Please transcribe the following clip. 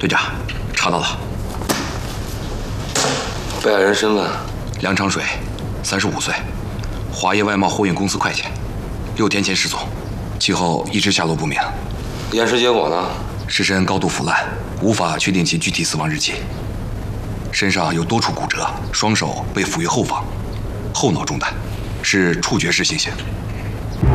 队长，查到了， 被害人身份： 梁长水，35岁，华业外贸货运公司会计，6天前失踪，其后一直下落不明。 验尸结果呢？ 尸身高度腐烂，无法确定其具体死亡日期。身上有多处骨折，双手被抚于后方，后脑中弹，是触觉式性刑。